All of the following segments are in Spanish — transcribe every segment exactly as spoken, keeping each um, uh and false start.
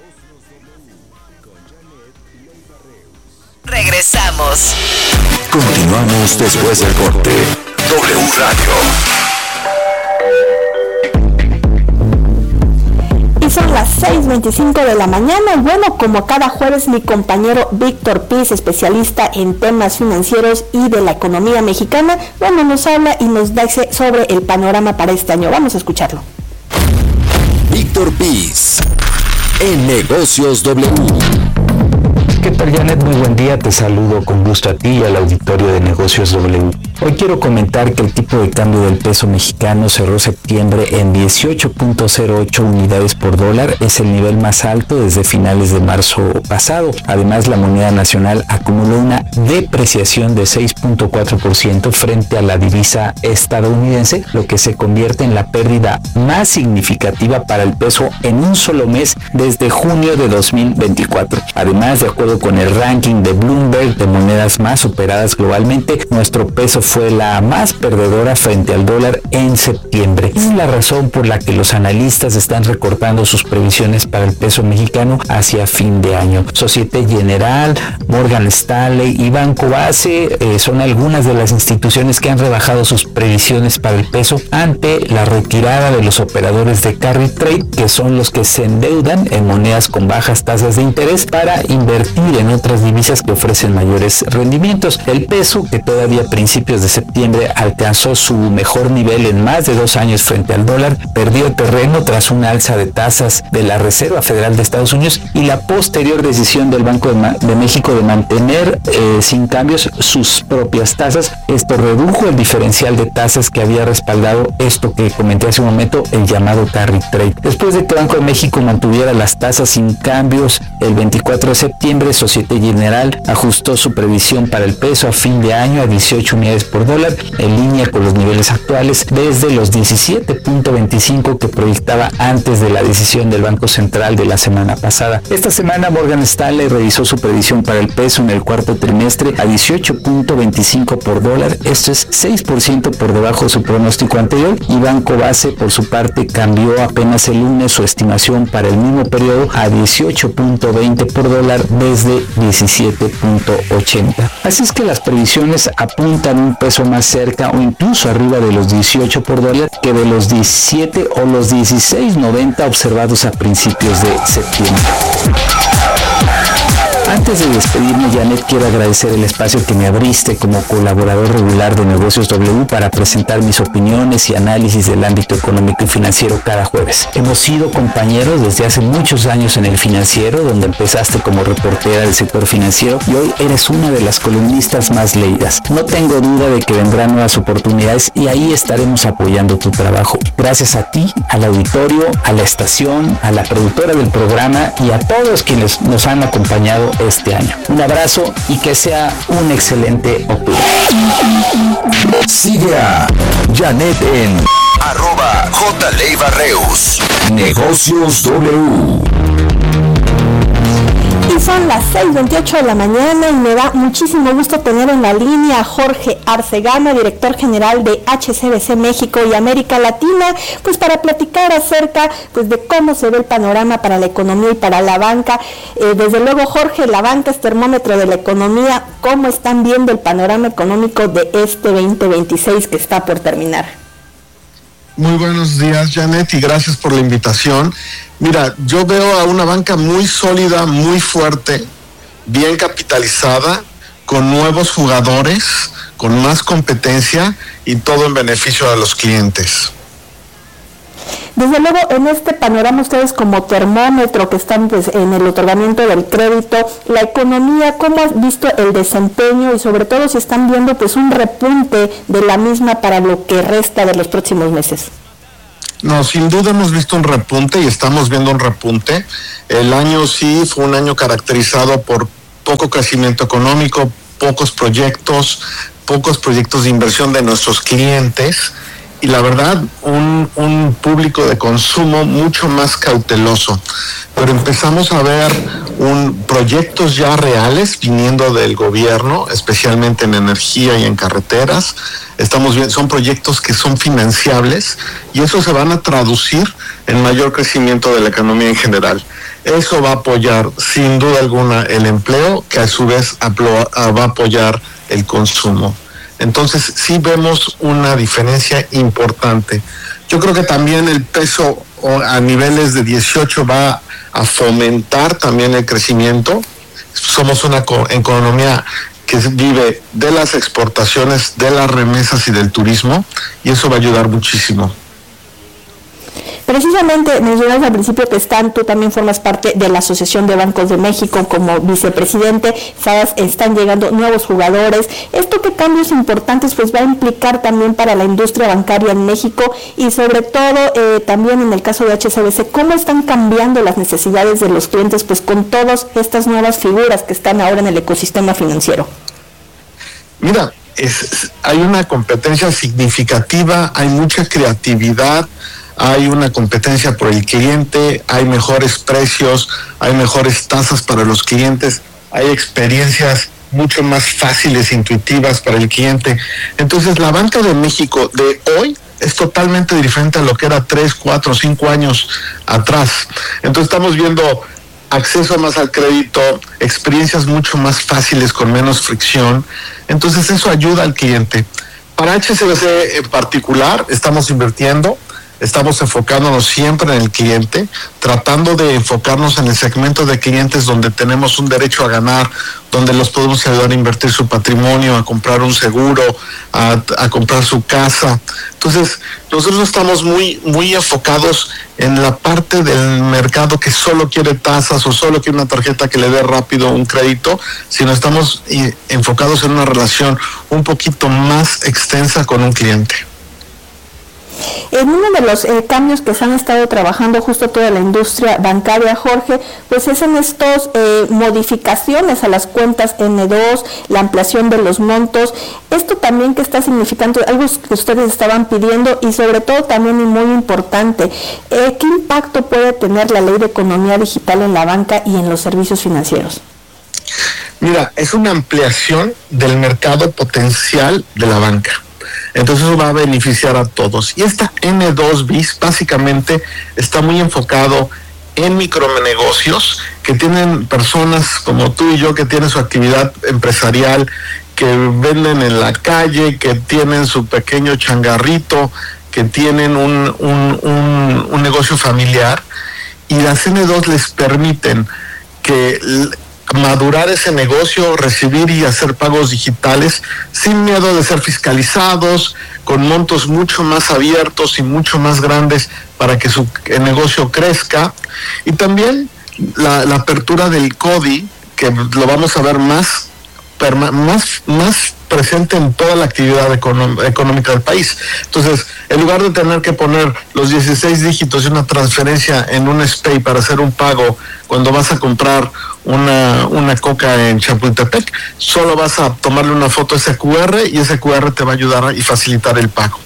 Regresamos. Continuamos después del corte. W Radio. Y son las seis veinticinco de la mañana y bueno, como cada jueves mi compañero Víctor Piz, especialista en temas financieros y de la economía mexicana, bueno, nos habla y nos dice sobre el panorama para este año. Vamos a escucharlo. Víctor Piz, en Negocios W. ¿Qué tal, Janet? Muy buen día, te saludo con gusto a ti y al auditorio de Negocios W. Hoy quiero comentar que el tipo de cambio del peso mexicano cerró septiembre en dieciocho punto cero ocho unidades por dólar, es el nivel más alto desde finales de marzo pasado. Además, la moneda nacional acumuló una depreciación de seis punto cuatro por ciento frente a la divisa estadounidense, lo que se convierte en la pérdida más significativa para el peso en un solo mes desde junio de dos mil veinticuatro. Además, de acuerdo con el ranking de Bloomberg de monedas más operadas globalmente, nuestro peso fue la más perdedora frente al dólar en septiembre. Es la razón por la que los analistas están recortando sus previsiones para el peso mexicano hacia fin de año. Societe General, Morgan Stanley y Banco Base eh, son algunas de las instituciones que han rebajado sus previsiones para el peso ante la retirada de los operadores de carry trade, que son los que se endeudan en monedas con bajas tasas de interés para invertir en otras divisas que ofrecen mayores rendimientos. El peso, que todavía a principios de septiembre alcanzó su mejor nivel en más de dos años frente al dólar, perdió terreno tras una alza de tasas de la Reserva Federal de Estados Unidos y la posterior decisión del Banco de, Ma- de México de mantener eh, sin cambios sus propias tasas. Esto redujo el diferencial de tasas que había respaldado esto que comenté hace un momento, el llamado carry trade. Después de que Banco de México mantuviera las tasas sin cambios el veinticuatro de septiembre, Societe General ajustó su previsión para el peso a fin de año a dieciocho unidades por dólar, en línea con los niveles actuales desde los diecisiete punto veinticinco que proyectaba antes de la decisión del Banco Central de la semana pasada. Esta semana Morgan Stanley revisó su previsión para el peso en el cuarto trimestre a dieciocho punto veinticinco por dólar, esto es seis por ciento por debajo de su pronóstico anterior, y Banco Base por su parte cambió apenas el lunes su estimación para el mismo periodo a dieciocho punto veinte por dólar desde diecisiete punto ochenta. Así es que las previsiones apuntan un peso más cerca o incluso arriba de los dieciocho por dólar que de los diecisiete o los dieciséis noventa observados a principios de septiembre. Antes de despedirme, Janet, quiero agradecer el espacio que me abriste como colaborador regular de Negocios W para presentar mis opiniones y análisis del ámbito económico y financiero cada jueves. Hemos sido compañeros desde hace muchos años en el financiero, donde empezaste como reportera del sector financiero y hoy eres una de las columnistas más leídas. No tengo duda de que vendrán nuevas oportunidades y ahí estaremos apoyando tu trabajo. Gracias a ti, al auditorio, a la estación, a la productora del programa y a todos quienes nos han acompañado este año. Un abrazo y que sea un excelente octubre. Sigue a Janet en arroba J. Leiva Reus. Negocios W. Y son las seis veintiocho de la mañana y me da muchísimo gusto tener en la línea a Jorge Arcegana, director general de H S B C México y América Latina, pues para platicar acerca pues de cómo se ve el panorama para la economía y para la banca. Eh, desde luego, Jorge, la banca es termómetro de la economía. ¿Cómo están viendo el panorama económico de este veinte veintiséis que está por terminar? Muy buenos días, Janet, y gracias por la invitación. Mira, yo veo a una banca muy sólida, muy fuerte, bien capitalizada, con nuevos jugadores, con más competencia y todo en beneficio de los clientes. Desde luego, en este panorama, ustedes como termómetro que están pues, en el otorgamiento del crédito, la economía, ¿cómo has visto el desempeño y sobre todo si están viendo pues un repunte de la misma para lo que resta de los próximos meses? No, sin duda hemos visto un repunte y estamos viendo un repunte. El año sí fue un año caracterizado por poco crecimiento económico, pocos proyectos, pocos proyectos de inversión de nuestros clientes. y la verdad un, un público de consumo mucho más cauteloso. Pero empezamos a ver un, proyectos ya reales viniendo del gobierno, especialmente en energía y en carreteras. Estamos viendo, son proyectos que son financiables y eso se van a traducir en mayor crecimiento de la economía en general. Eso va a apoyar sin duda alguna el empleo, que a su vez va a apoyar el consumo. Entonces sí vemos una diferencia importante. Yo creo que también el peso a niveles de dieciocho va a fomentar también el crecimiento. Somos una economía que vive de las exportaciones, de las remesas y del turismo, y eso va a ayudar muchísimo. Precisamente mencionas al principio que están, tú también formas parte de la Asociación de Bancos de México como vicepresidente, sabes, están llegando nuevos jugadores. ¿Esto qué cambios importantes pues va a implicar también para la industria bancaria en México y sobre todo eh, también en el caso de H S B C, cómo están cambiando las necesidades de los clientes pues con todas estas nuevas figuras que están ahora en el ecosistema financiero? Mira, es, hay una competencia significativa, hay mucha creatividad, hay una competencia por el cliente, hay mejores precios, hay mejores tasas para los clientes, hay experiencias mucho más fáciles, intuitivas para el cliente. Entonces la banca de México de hoy es totalmente diferente a lo que era tres, cuatro, cinco años atrás. Entonces estamos viendo acceso más al crédito, experiencias mucho más fáciles con menos fricción. Entonces eso ayuda al cliente. Para H S B C en particular estamos invirtiendo, estamos enfocándonos siempre en el cliente, tratando de enfocarnos en el segmento de clientes donde tenemos un derecho a ganar, donde los podemos ayudar a invertir su patrimonio, a comprar un seguro, a, a comprar su casa. Entonces, nosotros estamos muy, muy enfocados en la parte del mercado que solo quiere tasas o solo quiere una tarjeta que le dé rápido un crédito, sino estamos enfocados en una relación un poquito más extensa con un cliente. En uno de los eh, cambios que se han estado trabajando justo toda la industria bancaria, Jorge, pues es en estas eh, modificaciones a las cuentas ene dos, la ampliación de los montos. Esto también que está significando, algo que ustedes estaban pidiendo y sobre todo también y muy importante, eh, ¿qué impacto puede tener la ley de economía digital en la banca y en los servicios financieros? Mira, es una ampliación del mercado potencial de la banca. Entonces eso va a beneficiar a todos. Y esta ene dos bis básicamente está muy enfocado en micronegocios que tienen personas como tú y yo que tienen su actividad empresarial, que venden en la calle, que tienen su pequeño changarrito, que tienen un, un, un, un negocio familiar. Y las ene dos les permiten que madurar ese negocio, recibir y hacer pagos digitales sin miedo de ser fiscalizados, con montos mucho más abiertos y mucho más grandes para que su negocio crezca. Y también la, la apertura del CODI, que lo vamos a ver más, más, más presente en toda la actividad económ- económica del país. Entonces, en lugar de tener que poner los dieciséis dígitos de una transferencia en un SPAY para hacer un pago cuando vas a comprar una, una coca en Chapultepec, solo vas a tomarle una foto a ese cu erre y ese cu erre te va a ayudar y facilitar el pago.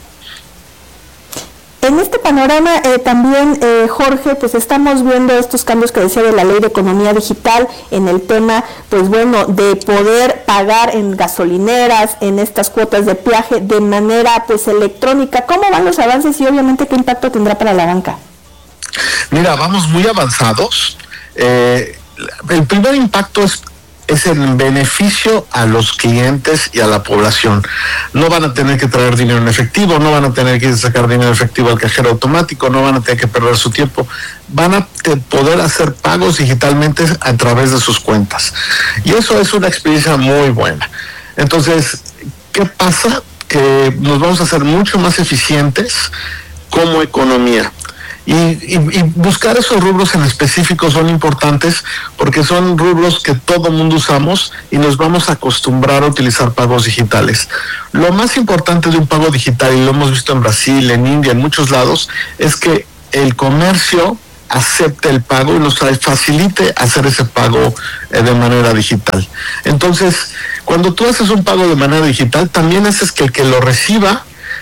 En este panorama eh, también, eh, Jorge, pues estamos viendo estos cambios que decía de la ley de economía digital en el tema, pues bueno, de poder pagar en gasolineras, en estas cuotas de peaje de manera pues electrónica. ¿Cómo van los avances y obviamente qué impacto tendrá para la banca? Mira, vamos muy avanzados. Eh, el primer impacto es es el beneficio a los clientes y a la población. No van a tener que traer dinero en efectivo, no van a tener que sacar dinero en efectivo al cajero automático, no van a tener que perder su tiempo, van a poder hacer pagos digitalmente a través de sus cuentas. Y eso es una experiencia muy buena. Entonces, ¿qué pasa? Que nos vamos a hacer mucho más eficientes como economía. Y, y, y buscar esos rubros en específico son importantes porque son rubros que todo mundo usamos y nos vamos a acostumbrar a utilizar pagos digitales. Lo más importante de un pago digital, y lo hemos visto en Brasil, en India, en muchos lados, es que el comercio acepte el pago y nos facilite hacer ese pago eh, de manera digital. Entonces, cuando tú haces un pago de manera digital, también haces que el que lo reciba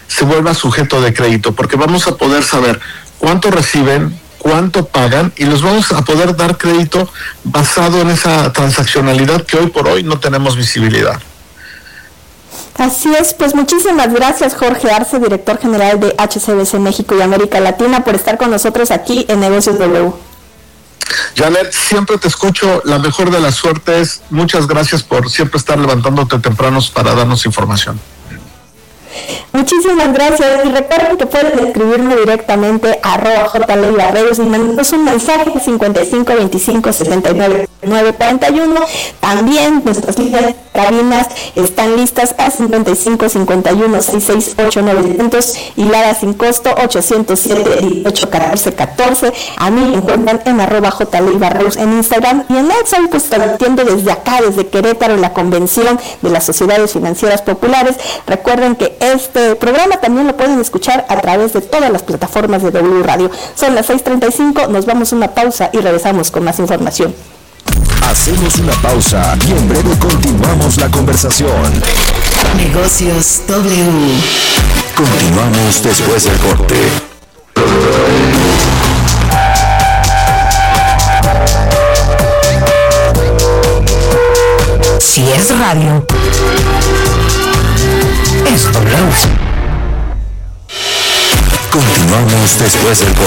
se vuelva sujeto de crédito, porque vamos a poder saber cuánto reciben, cuánto pagan y les vamos a poder dar crédito basado en esa transaccionalidad que hoy por hoy no tenemos visibilidad. Así es, pues muchísimas gracias Jorge Arce, director general de H C B C México y América Latina, por estar con nosotros aquí en Negocios W. Janet, siempre te escucho, la mejor de las suertes, muchas gracias por siempre estar levantándote tempranos para darnos información. Muchísimas gracias y recuerden que pueden escribirme directamente a arroba jleivarreus y mandarnos un mensaje cincuenta y cinco veinticinco setenta y nueve nueve cuarenta y uno. También nuestras líneas de cabinas están listas a cincuenta y cinco cincuenta y uno sesenta y seis ochenta y nueve novecientos y Lara sin costo ochocientos siete dieciocho catorce catorce. A mí me encuentran en arroba jleivarreus en Instagram y en Excel, pues transmitiendo desde acá, desde Querétaro, en la convención de las sociedades financieras populares. Recuerden que este programa también lo pueden escuchar a través de todas las plataformas de W Radio. Son las seis treinta y cinco, nos vamos a una pausa y regresamos con más información. Hacemos una pausa y en breve continuamos la conversación. Negocios W. Continuamos después del corte. Si es radio, es W. Continuamos después del corte.